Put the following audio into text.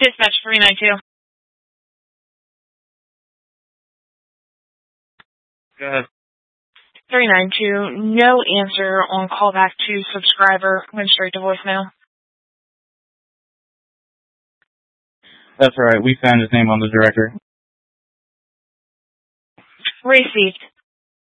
Dispatch 392. Go ahead. 392, no answer on callback to subscriber. Went straight to voicemail. That's right. We found his name on the directory. Received.